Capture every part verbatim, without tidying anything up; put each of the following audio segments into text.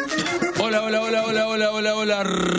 Hola, hola, hola, hola, hola, hola, hola,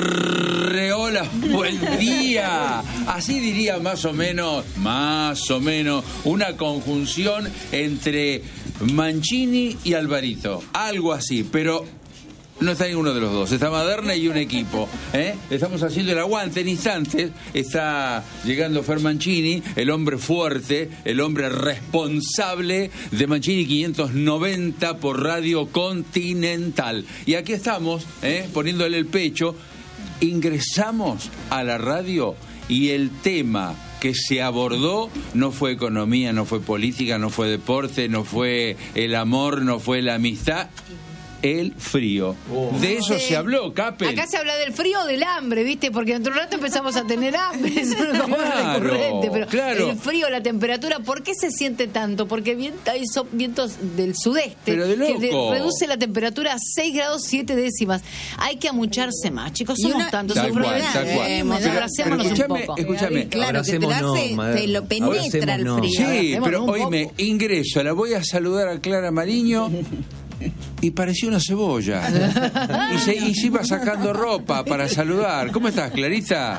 re, hola, buen día. Así diría más o menos, más o menos, una conjunción entre Mancini y Alvarito. Algo así, pero no está ninguno de los dos. Está Maderna y un equipo. ¿eh? Estamos haciendo el aguante en instantes. Está llegando Fer Mancini, el hombre fuerte, el hombre responsable de Mancini quinientos noventa por Radio Continental. Y aquí estamos, ¿eh? poniéndole el pecho. Ingresamos a la radio y el tema que se abordó no fue economía, no fue política, no fue deporte, no fue el amor, no fue la amistad. El frío. Oh. De eso sí. se habló, Capel. Acá se habla del frío o del hambre, ¿viste? Porque dentro de un rato empezamos a tener hambre. Eso es como claro, recurrente. Pero claro. el frío, la temperatura, ¿por qué se siente tanto? Porque hay vientos del sudeste pero de loco. que de, reduce la temperatura a seis grados siete décimas. Hay que amucharse más, chicos. Somos una, tantos. Tal cual, tal cual. Eh, pero, abracémonos pero un poco. Escúchame, claro, que te lo, hace, no, te lo penetra el frío. Sí, pero hoy me ingreso. La voy a saludar a Clara Mariño. Y parecía una cebolla. Y se, y se iba sacando ropa para saludar. ¿Cómo estás, Clarita?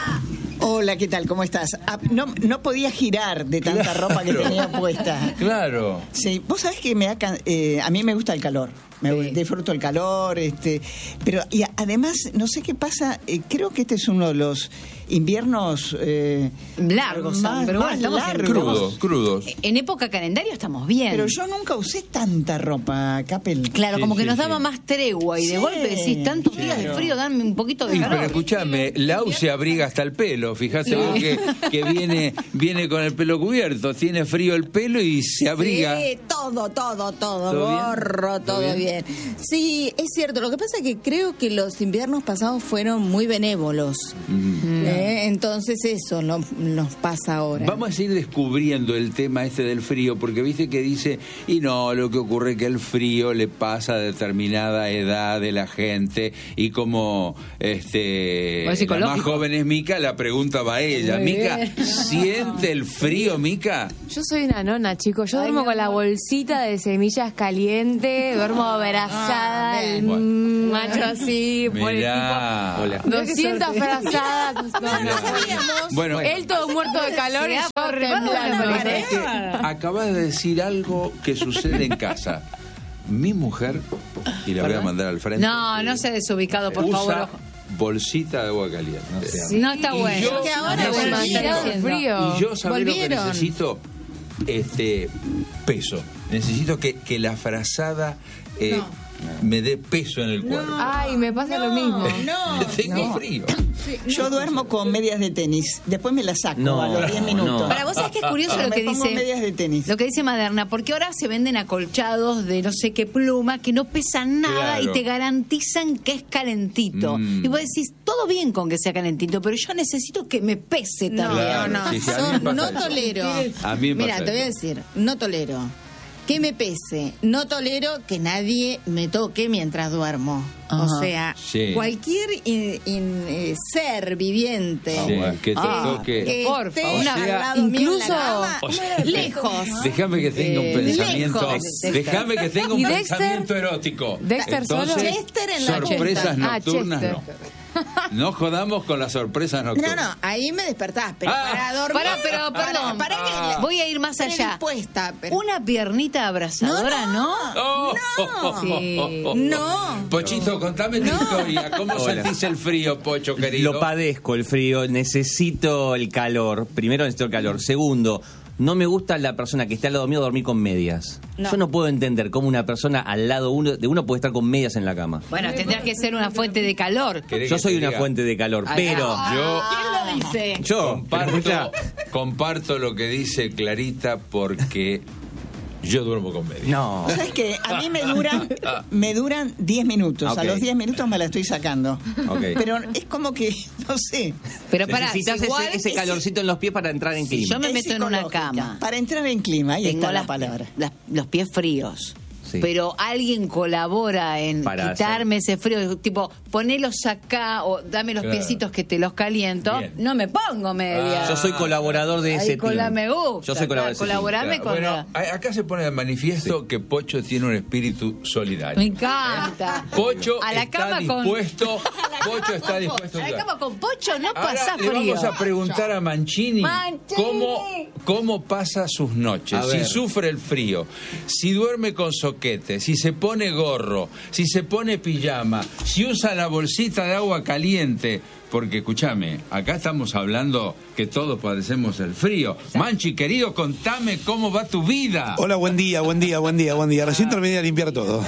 Hola, ¿qué tal? ¿Cómo estás? Ah, no, no podía girar de tanta claro. ropa que tenía puesta. Claro. Sí, vos sabés que me ha, eh, a mí me gusta el calor. Me sí. disfruto el calor, este, pero y además no sé qué pasa. Eh, creo que este es uno de los inviernos eh, largos, más, pero más estamos largos. Crudos, crudos. En época calendario estamos bien. Pero yo nunca usé tanta ropa, Capel. Claro, sí, como que sí, nos sí. daba más tregua y de sí. golpe decís tantos sí, días no. de frío, danme un poquito de sí, calor. pero escúchame, Lau se abriga hasta el pelo. Fíjate sí. vos que, que viene, viene con el pelo cubierto, tiene frío el pelo y se abriga. Sí, todo, todo, todo, ¿Todo gorro, bien? todo, todo bien? bien. Sí, es cierto. Lo que pasa es que creo que los inviernos pasados fueron muy benévolos. Mm. ¿Eh? Entonces eso no, nos pasa ahora. Vamos a seguir descubriendo el tema este del frío, porque viste que dice, y no, lo que ocurre es que el frío le pasa a determinada edad de la gente, y como este la más joven es Mica, la pregunta va a ella. Muy Mica, bien. ¿Siente el frío, Mica? Yo soy una nona, chicos. Yo Ay, duermo con la bolsita de semillas caliente, duermo abrazada, ah, el bueno. macho así, por el tipo. Hola. doscientas frazadas. No, no. Bueno, él todo muerto de calor y yo temblando. Acabas de decir algo que sucede en casa. Mi mujer, y la voy a mandar al frente. No, no sea desubicado, por usa favor. Bolsita de agua caliente. No, sea, sí, no está bueno. Yo, que ahora no necesito, frío. Y yo sabés lo que necesito, este peso. Necesito que, que la frazada eh, no. me dé peso en el cuerpo. No, Ay, me pasa no, lo mismo. No, tengo no. frío. Sí, no. Yo duermo con medias de tenis. Después me las saco no, a los diez minutos. no. Para vos es que es curioso lo me que pongo dice medias de tenis. lo que dice Maderna, porque ahora se venden acolchados de no sé qué pluma que no pesan nada claro. y te garantizan que es calentito. Mm. Y vos decís, todo bien con que sea calentito, pero yo necesito que me pese también. Claro, no, no, sí, sí, a mí me Son, pasa no eso. tolero. A mí me Mira, pasa te voy a eso. decir, no tolero que me pese, no tolero que nadie me toque mientras duermo. Ajá. O sea, Sí. cualquier in, in, eh, ser viviente Sí, que te ah, toque. que Por esté favor. al O sea, lado mío en la incluso- cama, O sea, lejos. Déjame que tenga un Eh, pensamiento. lejos. Déjame que tenga un ¿Y Dexter? pensamiento erótico. Dexter Entonces, solo. Chester en la sorpresas ochenta. nocturnas Ah, no. No jodamos con las sorpresas No, nocturnas. no, ahí me despertás, pero Ah. para dormir. Pará, pero perdón. Para, para que Voy a ir más allá. predispuesta, pero- Una piernita abrazadora, ¿no? Oh. No. Sí. No. Pochito, contame tu historia. ¿Cómo Hola. sentís el frío, Pocho, querido? Lo padezco el frío, necesito el calor. Primero necesito el calor. Segundo, no me gusta la persona que está al lado mío dormir con medias. No. Yo no puedo entender cómo una persona al lado uno, de uno puede estar con medias en la cama. Bueno, tendrás que ser una fuente de calor. ¿Querés Yo que soy te una diga? fuente de calor, Ay, pero Yo ¿Quién lo dice? yo comparto, comparto lo que dice Clarita porque yo duermo con medias. no. ¿Sabes qué? A mí me duran me duran diez minutos. Ok. A los diez minutos me la estoy sacando. Ok. Pero es como que, no sé. Pero para, Necesitas igual ese, ese calorcito en los pies para entrar en si clima. yo me es meto en una psicológica. cama, Para entrar en clima, ahí tengo está la las- palabra. las- los pies fríos. Sí. pero alguien colabora en Para quitarme hacer. ese frío, tipo, ponelos acá o dame los Claro. piecitos que te los caliento, Bien. no me pongo media. Ah. Yo soy colaborador de ese Ahí con la team. me gusta. Yo soy colaborador de ese team. Colaborame Claro, con bueno, la... a- acá se pone de manifiesto que Pocho tiene un espíritu solidario. Me encanta. Pocho A la está cama con- dispuesto, Pocho está dispuesto a A la ayudar. cama con Pocho no Ahora pasa le frío. vamos a preguntar a Mancini, Mancini. Cómo, cómo pasa sus noches, A si ver. sufre el frío, si duerme con soquete, si se pone gorro, si se pone pijama, si usa la bolsita de agua caliente. Porque, escúchame, acá estamos hablando que todos padecemos el frío. Manchi, querido, contame cómo va tu vida. Hola, buen día, buen día, buen día, buen día. Recién terminé de limpiar todo.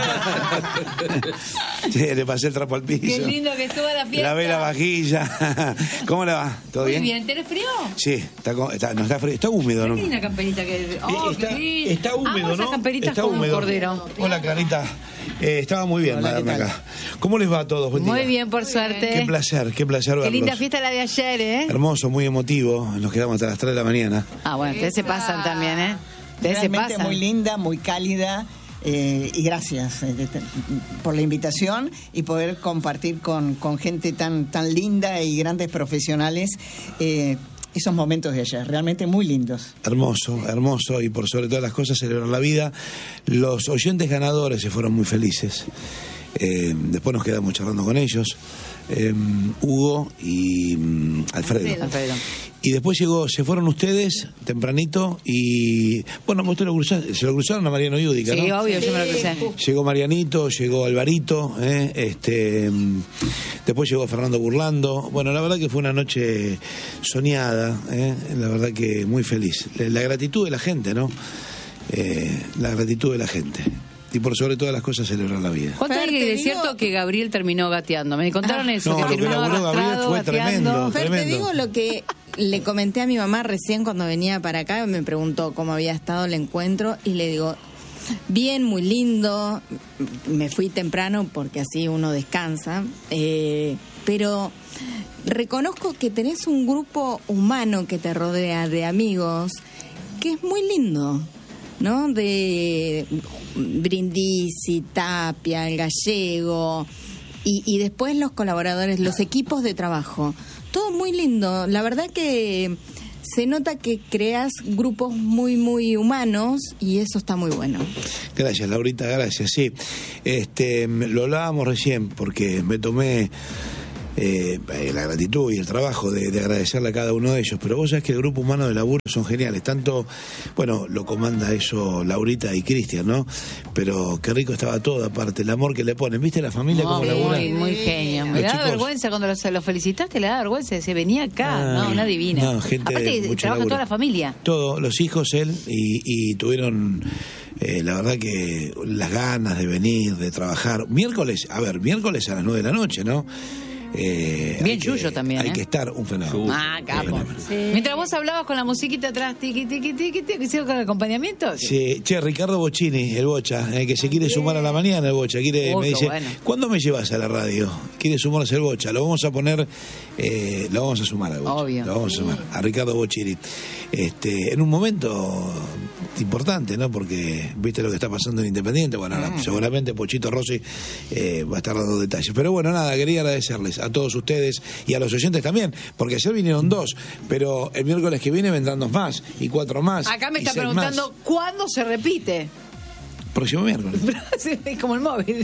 Che, le pasé el trapo al piso. Qué lindo que estuvo la fiesta. Lavé la vajilla. ¿Cómo le va? ¿Todo Muy bien? bien, ¿tenés frío? Sí, está, co- está- no está frío, está húmedo, ¿no? Qué linda camperita que... Oh, está, qué lindo. está húmedo, Amo esas ¿no? camperitas Está como un húmedo. cordero. Hola, Clarita. Eh, estaba muy bien, Hola, ¿qué Maderna, tal? acá. ¿Cómo les va a todos? Buen Muy día. bien, por suerte. Qué placer, qué placer Qué verlos. linda fiesta la de ayer, ¿eh? Hermoso, muy emotivo. Nos quedamos hasta las tres de la mañana. Ah, bueno, ustedes se pasan también, ¿eh? Ustedes se Realmente pasan. muy linda, muy cálida. Eh, y gracias eh, de- por la invitación y poder compartir con, con gente tan, tan linda y grandes profesionales eh, esos momentos de ayer, realmente muy lindos. Hermoso, hermoso, y por sobre todas las cosas celebrar la vida. Los oyentes ganadores se fueron muy felices. Eh, después nos quedamos charlando con ellos, eh, Hugo y mm, Alfredo. Alfredo. Y después llegó, se fueron ustedes tempranito y bueno, usted lo cruzaron, se lo cruzaron a Mariano Yudica, Sí, ¿no? obvio, yo me lo crucé. Llegó Marianito, llegó Alvarito, eh, este, mm, después llegó Fernando Burlando. Bueno, la verdad que fue una noche soñada, eh, la verdad que muy feliz. La, la gratitud de la gente, ¿no? Eh, la gratitud de la gente. Y por sobre todas las cosas celebrar la vida. ¿Cuánto hay Fer, que te es cierto digo- que Gabriel terminó gateando? Me contaron eso, No, que lo que terminó laburó Gabriel arrastrado, fue gateando. tremendo. Fer, te tremendo. digo lo que le comenté a mi mamá recién cuando venía para acá, me preguntó cómo había estado el encuentro y le digo, bien, muy lindo, me fui temprano porque así uno descansa, eh, pero reconozco que tenés un grupo humano que te rodea de amigos que es muy lindo, ¿no? De Brindisi, Tapia, el Gallego y, y después los colaboradores, los equipos de trabajo. Todo muy lindo. La verdad que se nota que creas grupos muy, muy humanos y eso está muy bueno. Gracias, Laurita, gracias. Sí, este, lo hablábamos recién porque me tomé eh, la gratitud y el trabajo de, de agradecerle a cada uno de ellos. Pero vos sabés que el grupo humano de laburo son geniales. Tanto, bueno, lo comanda eso Laurita y Cristian, ¿no? Pero qué rico estaba todo, aparte, el amor que le ponen. ¿Viste la familia No, cómo labura? muy, muy genio. Me Los da chicos- vergüenza cuando los, los felicitaste, le da vergüenza. Se venía acá, Ah, no, una divina. no, gente de Aparte, mucho trabaja laburo. toda la familia. Todos, los hijos, él, y, y tuvieron, eh, la verdad que las ganas de venir, de trabajar. Miércoles, a ver, miércoles a las nueve de la noche, ¿no? Eh, Bien hay que- Yuyo también, Hay ¿eh? que estar un fenómeno. Ah, capo. Un fenómeno. Mientras vos hablabas con la musiquita atrás, tiqui, tiqui, tiqui, tiqui, ¿hicieron con el acompañamiento? Sí, che, Ricardo Bocchini, el Bocha, eh, que se quiere sumar a la mañana, el Bocha, quiere, Oh, me qué dice, bueno. ¿cuándo me llevas a la radio? Quiere sumarse el Bocha, lo vamos a poner, eh, lo vamos a sumar al Bocha. Obvio. Lo vamos a sumar a Ricardo Bocchini. Este, en un momento importante, ¿no? Porque viste lo que está pasando en Independiente, bueno, ahora seguramente Pochito Rossi eh, va a estar dando detalles. Pero bueno, nada, quería agradecerles a todos ustedes y a los oyentes también, porque ayer vinieron dos, pero el miércoles que viene vendrán dos más, y cuatro más. Acá me y está seis preguntando más. cuándo se repite. Próximo miércoles. Es como el móvil.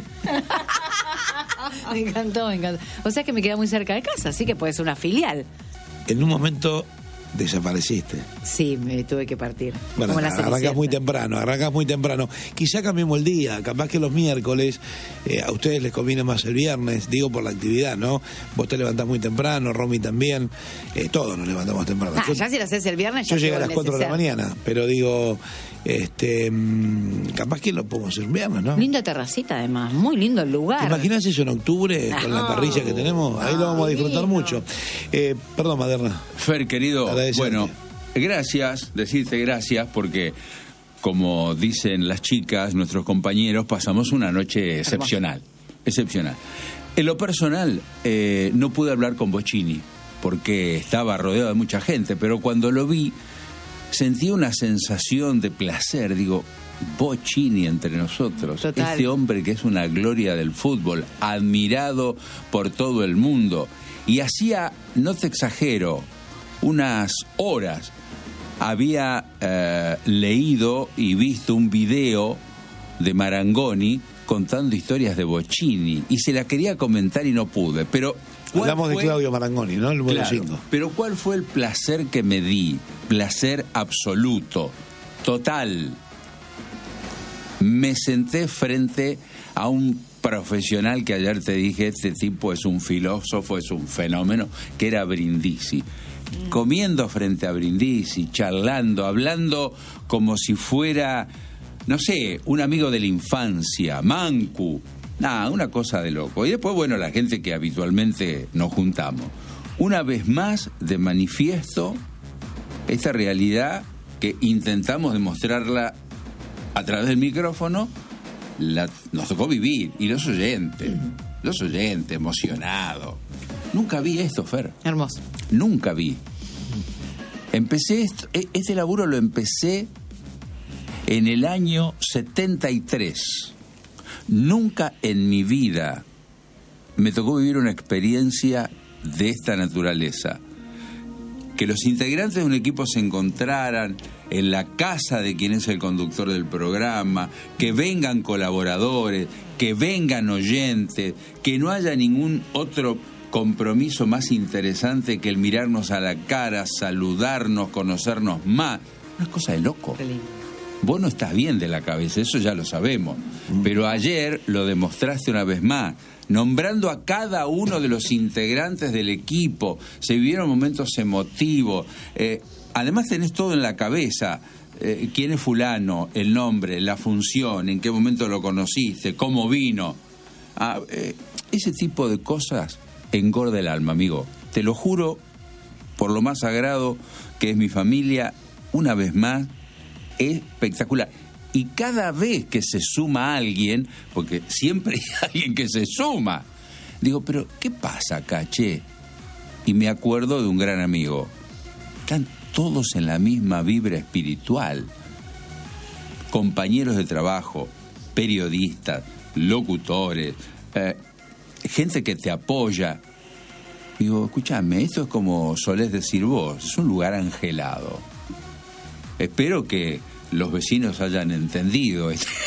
Me encantó, me encantó. O sea que me queda muy cerca de casa, así que puede ser una filial. En un momento desapareciste. Sí, me tuve que partir. Bueno, Como la arrancás Cenicienta. muy temprano, arrancás muy temprano. Quizá cambiemos el día, capaz que los miércoles, eh, a ustedes les conviene más el viernes, digo por la actividad, ¿no? Vos te levantás muy temprano, Romy también, eh, todos nos levantamos temprano. Ah, Yo- ya si lo haces el viernes, ya Yo llegué a llegó las el cuatro de la neceser. mañana, pero digo, este, mm, capaz que lo podemos hacer un viernes, ¿no? Linda terracita, además. Muy lindo el ¿Te lugar. imaginas eso en octubre con la parrilla que tenemos? Ahí lo vamos a disfrutar mucho. Eh, perdón, Maderna. Fer, querido, Agradecerte. bueno, gracias, decirte gracias porque, como dicen las chicas, nuestros compañeros, pasamos una noche excepcional, excepcional. En lo personal, eh, no pude hablar con Bocchini porque estaba rodeado de mucha gente, pero cuando lo vi, sentí una sensación de placer, digo, Bocchini entre nosotros. Total. Este hombre que es una gloria del fútbol, admirado por todo el mundo. Y hacía, no te exagero, unas horas había eh, leído y visto un video de Marangoni contando historias de Bocchini y se la quería comentar y no pude, pero hablamos fue... de Claudio Marangoni, ¿no? El número Claro, cinco. pero ¿cuál fue el placer que me di? Placer absoluto, total. Me senté frente a un profesional que ayer te dije, este tipo es un filósofo, es un fenómeno, que era Brindisi. Comiendo frente a Brindisi, charlando, hablando como si fuera, no sé, un amigo de la infancia, Mancu. Nada, una cosa de loco. Y después, bueno, la gente que habitualmente nos juntamos. Una vez más, de manifiesto esta realidad que intentamos demostrarla a través del micrófono, la, nos tocó vivir. Y los oyentes, los oyentes, emocionados. Nunca vi esto, Fer. Hermoso. Nunca vi. Empecé, esto, este laburo lo empecé en el año setenta y tres. Nunca en mi vida me tocó vivir una experiencia de esta naturaleza. Que los integrantes de un equipo se encontraran en la casa de quien es el conductor del programa, que vengan colaboradores, que vengan oyentes, que no haya ningún otro compromiso más interesante que el mirarnos a la cara, saludarnos, conocernos más. Una cosa de loco. Vos no estás bien de la cabeza, eso ya lo sabemos. Pero ayer lo demostraste una vez más, nombrando a cada uno de los integrantes del equipo. Se vivieron momentos emotivos. Eh, además tenés todo en la cabeza. Eh, ¿Quién es fulano? El nombre, la función, en qué momento lo conociste, cómo vino. Ah, eh, ese tipo de cosas engorda el alma, amigo. Te lo juro, por lo más sagrado que es mi familia, una vez más, es espectacular. Y cada vez que se suma alguien, porque siempre hay alguien que se suma, digo, pero ¿qué pasa acá, che? Y me acuerdo de un gran amigo. Están todos en la misma vibra espiritual. Compañeros de trabajo, periodistas, locutores, eh, gente que te apoya. Digo, escúchame, esto es como solés decir vos, es un lugar angelado. Espero que los vecinos hayan entendido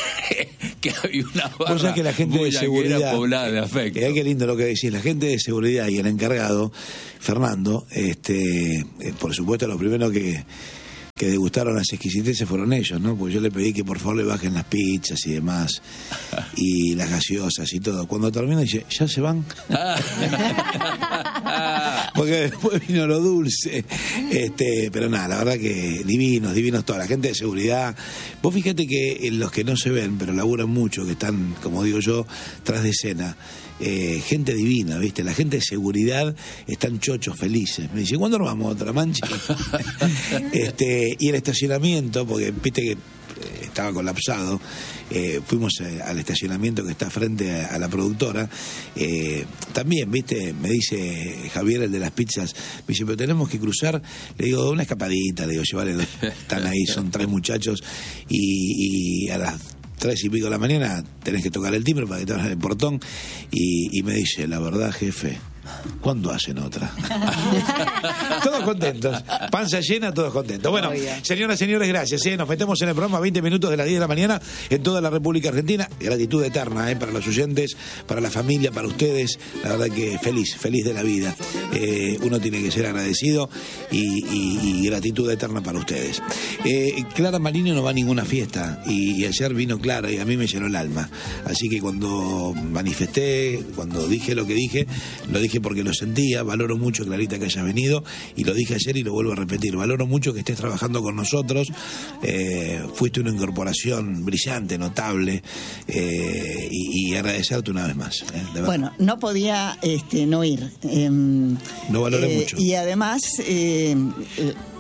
que había una barra que la gente de seguridad poblada de afecto. Eh, qué lindo lo que decís, la gente de seguridad y el encargado, Fernando, este, eh, por supuesto lo primero que que degustaron las exquisiteces fueron ellos, ¿no? Porque yo le pedí que por favor le bajen las pizzas y demás, y las gaseosas y todo. Cuando termina dice, ¿ya se van? Porque después vino lo dulce. Este, pero nada, la verdad que divinos, divinos toda la gente de seguridad. Vos fíjate que los que no se ven, pero laburan mucho, que están, como digo yo, tras de escena, Eh, gente divina, ¿viste? La gente de seguridad están chochos, felices. Me dice, ¿cuándo nos vamos a otra mancha? este, y el estacionamiento, porque viste que estaba colapsado, eh, fuimos al estacionamiento que está frente a, a la productora, eh, también, viste, me dice Javier, el de las pizzas, me dice, pero tenemos que cruzar, le digo, una escapadita, le digo, llevale, están ahí, son tres muchachos, y, y a las tres y pico de la mañana tenés que tocar el timbre para que te abran el portón, y, y me dice, la verdad, jefe, ¿cuándo hacen otra? Todos contentos, panza llena, todos contentos. Bueno, señoras y señores, gracias, ¿eh? Nos metemos en el programa veinte minutos de las diez de la mañana en toda la República Argentina. Gratitud eterna, ¿eh? Para los oyentes, para la familia, para ustedes. La verdad que feliz, feliz de la vida. Eh, uno tiene que ser agradecido y, y, y gratitud eterna para ustedes. Eh, Clara Marini no va a ninguna fiesta y, y ayer vino Clara y a mí me llenó el alma. Así que cuando manifesté, cuando dije lo que dije, lo dije porque lo sentía. Valoro mucho, Clarita, que hayas venido, y lo dije ayer y lo vuelvo a repetir, valoro mucho que estés trabajando con nosotros. Eh, fuiste una incorporación brillante, notable, eh, y, y agradecerte una vez más, eh, bueno, no podía este, no ir, eh, lo valoré eh, mucho, y además eh,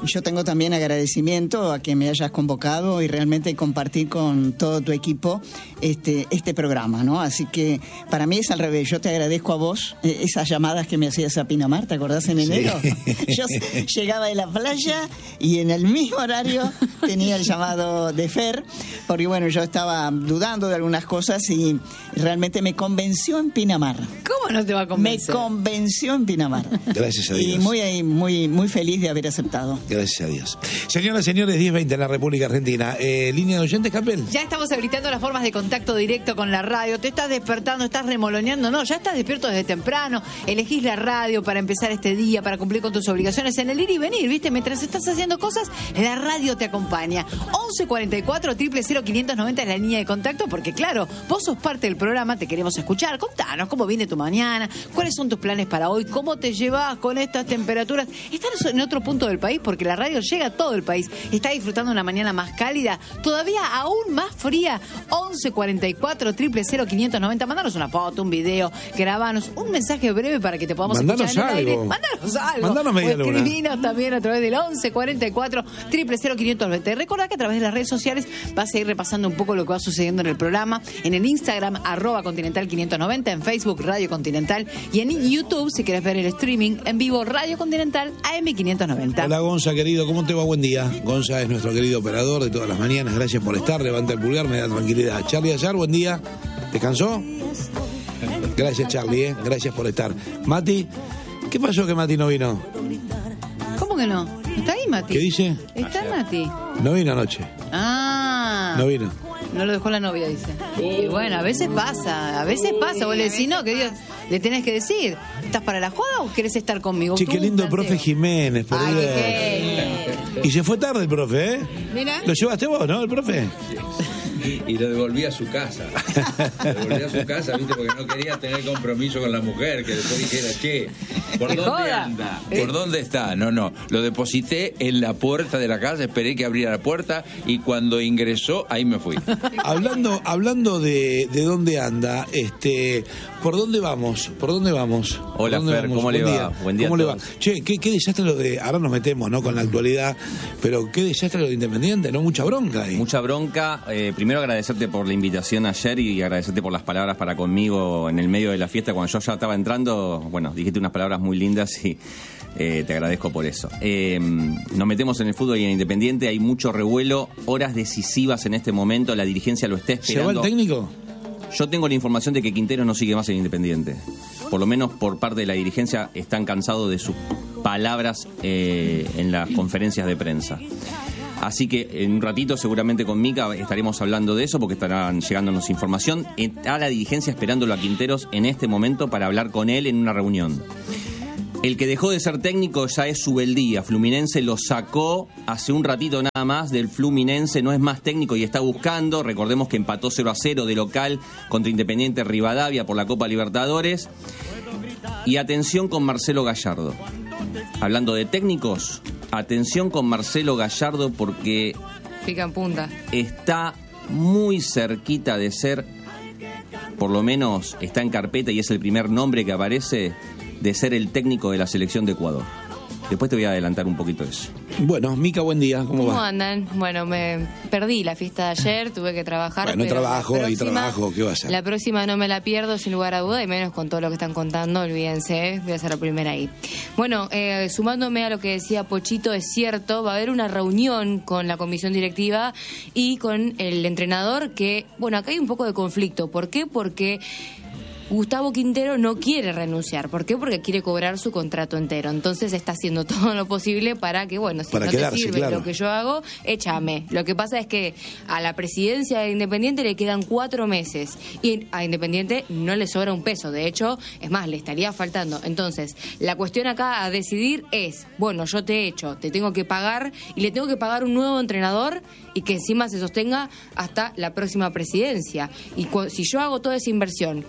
yo tengo también agradecimiento a que me hayas convocado y realmente compartir con todo tu equipo este, este programa, ¿no? Así que para mí es al revés. Yo te agradezco a vos eh, esas llamadas que me hacías a Pinamar, ¿te acordás en enero? Sí. Yo llegaba de la playa y en el mismo horario tenía el llamado de Fer, porque bueno, yo estaba dudando de algunas cosas y realmente me convenció en Pinamar. ¿Cómo no te va a convencer? Me convenció en Pinamar. Gracias a Dios. Y muy, muy, muy feliz de haber aceptado. Gracias a Dios. Señoras y señores, diez veinte en la República Argentina. Eh, ¿Línea de oyentes, Capel? Ya estamos habilitando las formas de contacto directo con la radio. Te estás despertando, estás remoloneando. No, ya estás despierto desde temprano. Elegís la radio para empezar este día, para cumplir con tus obligaciones en el ir y venir, ¿viste? Mientras estás haciendo cosas, la radio te acompaña. once cuarenta y cuatro, cero cero cero, quinientos noventa es la línea de contacto, porque claro, vos sos parte del programa, te queremos escuchar. Contanos cómo viene tu mañana, cuáles son tus planes para hoy, cómo te llevas con estas temperaturas. Estás en otro punto del país, porque la radio llega a todo el país. Está disfrutando una mañana más cálida, todavía aún más fría. once cuarenta y cuatro, cero cero cero, quinientos noventa. Mandanos una foto, un video, grabanos un mensaje breve para que te podamos Mandanos escuchar en el algo. aire. Mandanos algo. Mandanos media o luna. escribinos también a través del once cuarenta y cuatro, cero cero cero, quinientos veinte. Recordá que a través de las redes sociales vas a ir repasando un poco lo que va sucediendo en el programa. En el Instagram, arroba Continental quinientos noventa, en Facebook, Radio Continental, y en YouTube, si querés ver el streaming en vivo, Radio Continental A M quinientos noventa. Hola, Gonza, querido, ¿cómo te va? Buen día. Gonza es nuestro querido operador de todas las mañanas. Gracias por estar. Levanta el pulgar, me da tranquilidad. Charlie Azar, buen día. ¿Descansó? Gracias, Charlie, ¿eh? Gracias por estar. Mati, ¿qué pasó que Mati no vino? ¿Cómo que no? ¿Está ahí, Mati? ¿Qué dice? ¿Está Mati? No vino anoche. Ah. No vino. No lo dejó la novia, dice. Y bueno, a veces pasa, a veces pasa. Vos le decís, no, que Dios, le tenés que decir, ¿estás para la joda o querés estar conmigo? Che, Tú, qué lindo el planteo. profe Jiménez, por Ay, Dios. qué- Y se fue tarde el profe, ¿eh? Mira. Lo llevaste vos, ¿no? El profe. Y lo devolví a su casa. Lo devolví a su casa, ¿viste? Porque no quería tener compromiso con la mujer, que después dijera, che, ¿por ¡Qué dónde joda! anda? Eh. ¿Por dónde está? No, no. Lo deposité en la puerta de la casa, esperé que abriera la puerta y cuando ingresó, ahí me fui. Hablando, hablando de, de dónde anda, este, ¿por dónde vamos? ¿Por dónde vamos? ¿Por Hola, dónde Fer, vamos? ¿cómo le Buen va? día. Buen día ¿Cómo a le va? todos. Che, ¿qué, qué desastre lo de, ahora nos metemos, ¿no? Con la actualidad, pero qué desastre lo de Independiente, ¿no? Mucha bronca ahí. Mucha bronca. Eh, primero agradecerte por la invitación ayer y agradecerte por las palabras para conmigo en el medio de la fiesta. Cuando yo ya estaba entrando, bueno, dijiste unas palabras muy lindas y eh, te agradezco por eso. Eh, nos metemos en el fútbol y en Independiente, hay mucho revuelo, horas decisivas en este momento, la dirigencia lo está ¿Se va esperando. el técnico? Yo tengo la información de que Quintero no sigue más en Independiente. Por lo menos por parte de la dirigencia están cansados de sus palabras eh, en las conferencias de prensa. Así que en un ratito seguramente con Mica estaremos hablando de eso porque estarán llegándonos información. Está la dirigencia esperándolo a Quinteros en este momento para hablar con él en una reunión. El que dejó de ser técnico ya es Subeldía. Fluminense lo sacó hace un ratito nada más del Fluminense, no es más técnico y está buscando. Recordemos que empató cero a cero de local contra Independiente Rivadavia por la Copa Libertadores. Y atención con Marcelo Gallardo. Hablando de técnicos, atención con Marcelo Gallardo porque Pica en punta. está muy cerquita de ser, por lo menos está en carpeta y es el primer nombre que aparece, de ser el técnico de la selección de Ecuador. Después te voy a adelantar un poquito eso. Bueno, Mica, buen día, ¿cómo, ¿Cómo va? andan? Bueno, me perdí la fiesta de ayer, tuve que trabajar. Bueno, pero trabajo, la hay próxima- trabajo, ¿qué va a hacer? La próxima no me la pierdo, sin lugar a duda, y menos con todo lo que están contando, olvídense, ¿eh? Voy a ser la primera ahí. Bueno, eh, sumándome a lo que decía Pochito, es cierto, va a haber una reunión con la comisión directiva y con el entrenador que, bueno, acá hay un poco de conflicto. ¿Por qué? Porque Gustavo Quintero no quiere renunciar. ¿Por qué? Porque quiere cobrar su contrato entero. Entonces está haciendo todo lo posible para que, bueno, si Para no quedarse, te sirve claro. lo que yo hago, échame. Lo que pasa es que a la presidencia de Independiente le quedan cuatro meses y a Independiente no le sobra un peso. De hecho, es más, le estaría faltando. Entonces, la cuestión acá a decidir es, bueno, yo te he hecho, te tengo que pagar y le tengo que pagar un nuevo entrenador y que encima se sostenga hasta la próxima presidencia. Y cu- si yo hago toda esa inversión, ¿qué me garantiza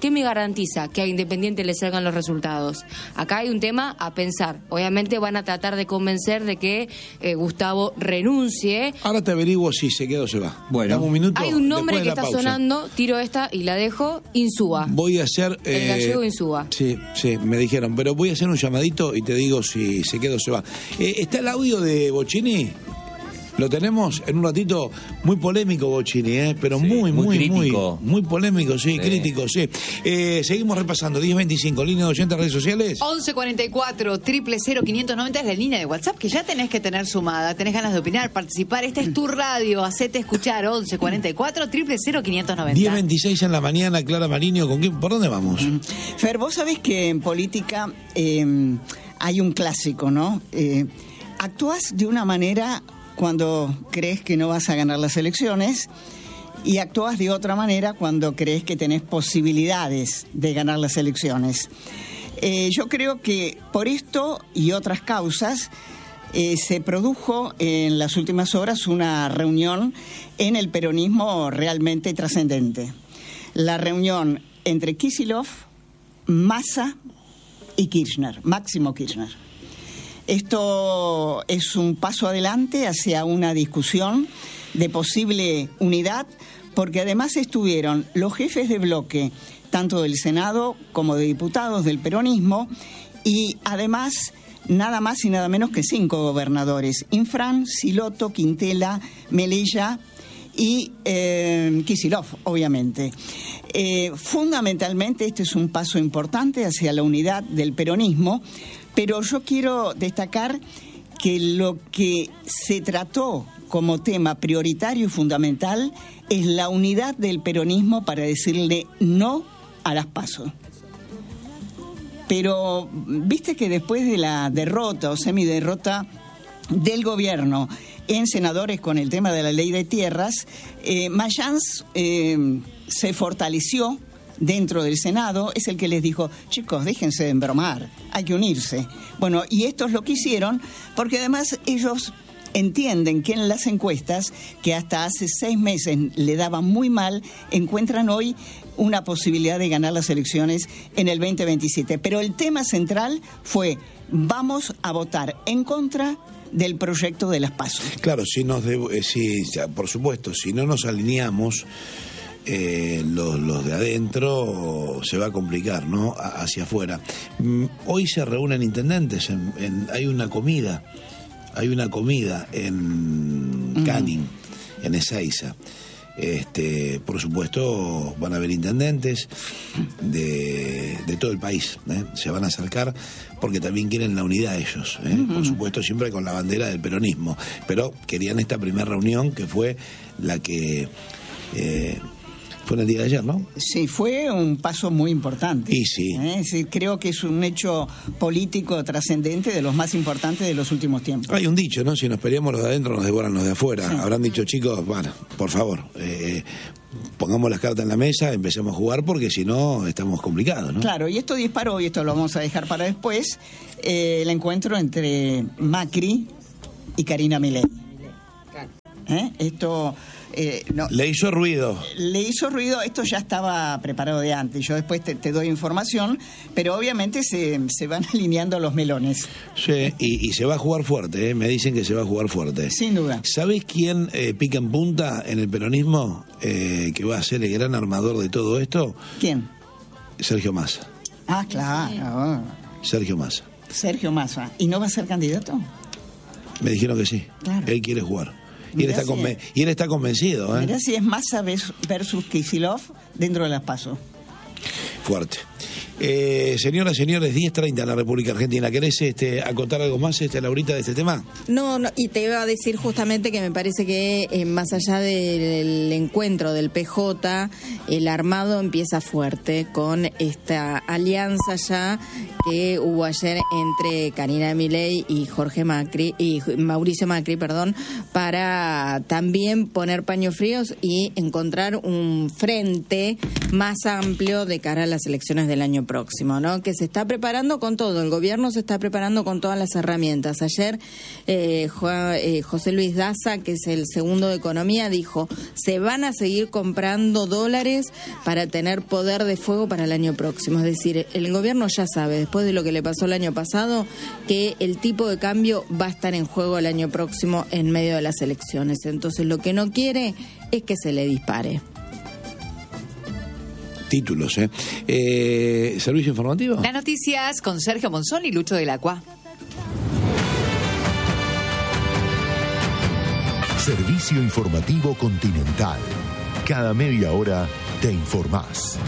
garantiza que a Independiente le salgan los resultados. Acá hay un tema a pensar. Obviamente van a tratar de convencer de que eh, Gustavo renuncie. Ahora te averiguo si se queda o se va. Bueno. Dame un minuto. Hay un nombre después de que la está pausa. sonando, tiro esta y la dejo, Insúa. Voy a hacer... El eh, gallego Insúa. Sí, sí, me dijeron, pero voy a hacer un llamadito y te digo si se queda o se va. Eh, ¿Está el audio de Bocchini? Lo tenemos en un ratito. Muy polémico Bocchini, ¿eh? Pero Sí, muy, muy muy, crítico. muy, muy polémico, sí, Sí. crítico, sí. Eh, seguimos repasando, diez veinticinco, línea de oyentes, redes sociales. once cuarenta y cuatro, triple cero, quinientos noventa es la línea de WhatsApp que ya tenés que tener sumada. Tenés ganas de opinar, participar. Esta es tu radio. Hacete escuchar. once cuarenta y cuatro, triple cero, quinientos noventa. diez veintiséis en la mañana, Clara Mariño, ¿con quién? ¿Por dónde vamos? Fer, vos sabés que en política eh, hay un clásico, ¿no? Eh, actúas de una manera cuando crees que no vas a ganar las elecciones y actúas de otra manera cuando crees que tenés posibilidades de ganar las elecciones. Eh, yo creo que por esto y otras causas eh, se produjo en las últimas horas una reunión en el peronismo realmente trascendente. La reunión entre Kicillof, Massa y Kirchner, Máximo Kirchner. Esto es un paso adelante hacia una discusión de posible unidad, porque además estuvieron los jefes de bloque, tanto del Senado como de diputados del peronismo, y además nada más y nada menos que cinco gobernadores: Infran, Siloto, Quintela, Melella y eh, Kicillof, obviamente. Eh, fundamentalmente este es un paso importante hacia la unidad del peronismo, pero yo quiero destacar que lo que se trató como tema prioritario y fundamental es la unidad del peronismo para decirle no a las PASO. Pero viste que después de la derrota o semiderrota del gobierno en senadores con el tema de la ley de tierras, eh, Mayans eh, se fortaleció dentro del Senado, es el que les dijo, chicos, déjense de embromar, hay que unirse. Bueno, y estos lo que hicieron, porque además ellos entienden que en las encuestas, que hasta hace seis meses le daban muy mal, encuentran hoy una posibilidad de ganar las elecciones en el veinte veintisiete. Pero el tema central fue, vamos a votar en contra del proyecto de las PASO. Claro, si nos de, eh, si, por supuesto, si no nos alineamos, eh, los, los de adentro se va a complicar, ¿no? A, hacia afuera. Mm, hoy se reúnen intendentes, en, en, hay una comida, hay una comida en uh-huh. Canning, en Ezeiza. Este, por supuesto, van a haber intendentes de, de todo el país, ¿eh? Se van a acercar porque también quieren la unidad ellos, ¿eh? Uh-huh. Por supuesto, siempre con la bandera del peronismo, pero querían esta primera reunión que fue la que eh, fue en el día de ayer, ¿no? Sí, fue un paso muy importante. Y sí. ¿Eh? Sí, creo que es un hecho político trascendente de los más importantes de los últimos tiempos. Hay un dicho, ¿no? Si nos peleamos los de adentro, nos devoran los de afuera. Sí. Habrán dicho, chicos, bueno, por favor, eh, pongamos las cartas en la mesa, empecemos a jugar, porque si no, estamos complicados, ¿no? Claro, y esto disparó, y esto lo vamos a dejar para después, eh, el encuentro entre Macri y Karina Milei. ¿Eh? Esto... Eh, no, le hizo ruido. Le hizo ruido, esto ya estaba preparado de antes, yo después te, te doy información, pero obviamente se, se van alineando los melones. Sí, y, y se va a jugar fuerte, ¿eh? Me dicen que se va a jugar fuerte. Sin duda. ¿Sabés quién eh, pica en punta en el peronismo, eh, que va a ser el gran armador de todo esto? ¿Quién? Sergio Massa. Ah, claro. Sergio Massa. Sergio Massa. ¿Y no va a ser candidato? Me dijeron que sí. Claro. Él quiere jugar. Y él, está si conven- es, y él está convencido, ¿eh? Mirá si es Massa versus Kicillof dentro de las PASO. Fuerte. Eh, señoras, señores, diez treinta en la República Argentina. ¿Querés este, acotar algo más, este, Laurita, de este tema? No, no, y te iba a decir justamente que me parece que eh, más allá del encuentro del P J, el armado empieza fuerte con esta alianza ya que hubo ayer entre Karina Milei y Jorge Macri, y Mauricio Macri, perdón, para también poner paños fríos y encontrar un frente más amplio de cara a las elecciones del año próximo, ¿no? Que se está preparando con todo, el gobierno se está preparando con todas las herramientas. Ayer eh, Jo- eh, José Luis Daza, que es el segundo de Economía, dijo, se van a seguir comprando dólares para tener poder de fuego para el año próximo. Es decir, el gobierno ya sabe, después de lo que le pasó el año pasado, que el tipo de cambio va a estar en juego el año próximo en medio de las elecciones. Entonces, lo que no quiere es que se le dispare. Títulos, ¿eh? eh ¿Servicio informativo? Las noticias con Sergio Monzón y Lucho de la Cua. Servicio informativo Continental. Cada media hora te informás.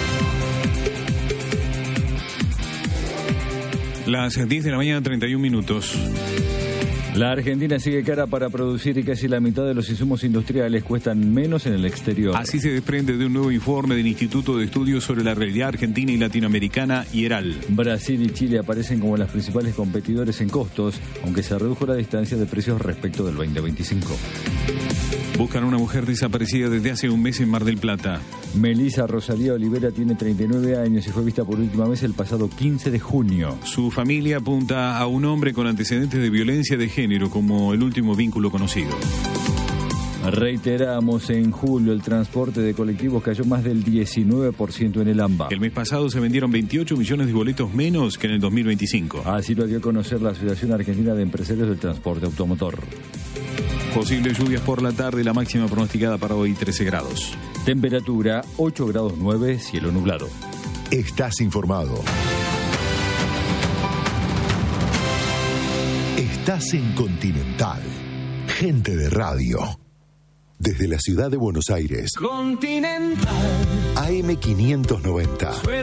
Las diez de la mañana, treinta y un minutos. La Argentina sigue cara para producir y casi la mitad de los insumos industriales cuestan menos en el exterior. Así se desprende de un nuevo informe del Instituto de Estudios sobre la Realidad Argentina y Latinoamericana, IERAL. Brasil y Chile aparecen como las principales competidores en costos, aunque se redujo la distancia de precios respecto del veinte veinticinco. Buscan a una mujer desaparecida desde hace un mes en Mar del Plata. Melissa Rosalía Olivera tiene treinta y nueve años y fue vista por última vez el pasado quince de junio. Su familia apunta a un hombre con antecedentes de violencia de género como el último vínculo conocido. Reiteramos, en julio el transporte de colectivos cayó más del diecinueve por ciento en el AMBA. El mes pasado se vendieron veintiocho millones de boletos menos que en el dos mil veinticinco. Así lo dio a conocer la Asociación Argentina de Empresarios del Transporte Automotor. Posibles lluvias por la tarde, la máxima pronosticada para hoy trece grados. Temperatura ocho grados nueve, cielo nublado. Estás informado. Estás en Continental. Gente de radio. Desde la ciudad de Buenos Aires. Continental. A M quinientos noventa.